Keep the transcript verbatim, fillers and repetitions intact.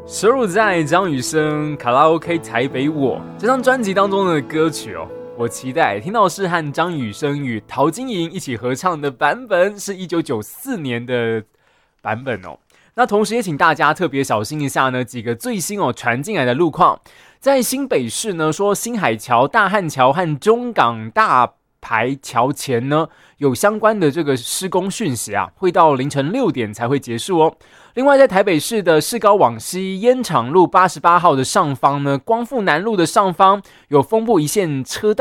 收录在张雨生《卡拉 OK 台北我》这张专辑当中的歌曲哦，我期待听到的是和张雨生与陶晶莹一起合唱的版本，是一九九四年的版本哦。那同时也请大家特别小心一下呢，几个最新哦传进来的路况，在新北市呢，说新海桥、大汉桥和中港大排桥前呢，有相关的这个施工讯息啊，会到凌晨六点才会结束哦。另外，在台北市的市高往西烟厂路八十八号的上方呢，光复南路的上方有封布一线车道。